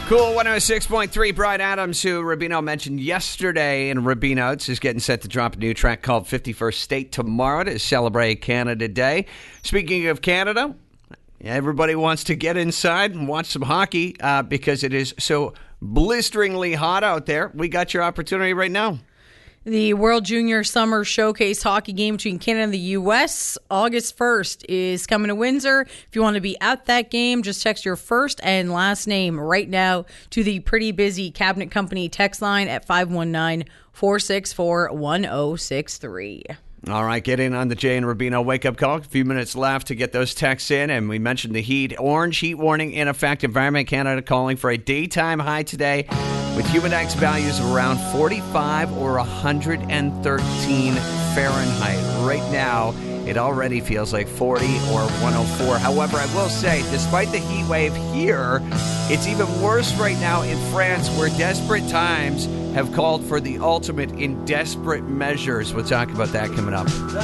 Cool 106.3. Brian Adams, who Rubino mentioned yesterday in Rubino's, is getting set to drop a new track called 51st State tomorrow to celebrate Canada Day. Speaking of Canada, everybody wants to get inside and watch some hockey because it is so blisteringly hot out there. We got your opportunity right now. The World Junior Summer Showcase hockey game between Canada and the U.S. August 1st is coming to Windsor. If you want to be at that game, just text your first and last name right now to the Pretty Busy Cabinet Company text line at 519-464-1063. All right, get in on the Jay and Rubino wake-up call. A few minutes left to get those texts in, and we mentioned the heat. Orange heat warning in effect. Environment Canada calling for a daytime high today with humidex values of around 45 or 113 Fahrenheit. Right now, it already feels like 40 or 104. However, I will say, despite the heat wave here, it's even worse right now in France, where desperate times have called for the ultimate in desperate measures. We'll talk about that coming up.